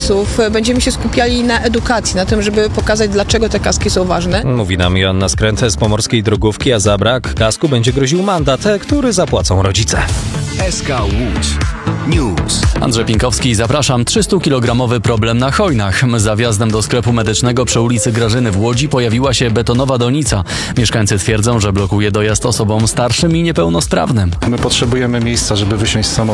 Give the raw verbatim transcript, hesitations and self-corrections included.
rodziców będziemy się skupiali na edukacji, na tym, żeby pokazać, dlaczego te kaski są ważne. Mówi nam Joanna Skręt z Pomorskiej Drogówki, a za brak kasku będzie groził mandat, który zapłacą rodzice. S K Łódź News. Andrzej Pinkowski, zapraszam. trzystukilogramowy problem na Hojnach. Za wjazdem do sklepu medycznego przy ulicy Grażyny w Łodzi pojawiła się betonowa donica. Mieszkańcy twierdzą, że blokuje dojazd osobom starszym i niepełnosprawnym. My potrzebujemy miejsca, żeby wysiąść z samochodu.